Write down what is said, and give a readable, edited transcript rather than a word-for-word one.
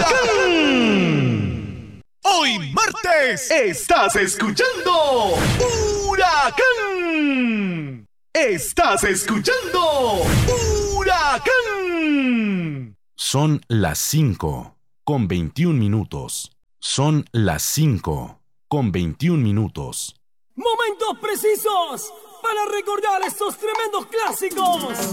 ¡Huracán! Hoy martes estás escuchando Huracán. Estás escuchando Huracán. Son las 5:21. Son las 5:21. Momentos precisos para recordar estos tremendos clásicos.